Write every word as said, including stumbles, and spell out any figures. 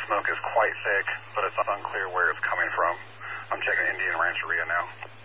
smoke is quite thick, but it's unclear where it's coming from. I'm checking Indian Rancheria now.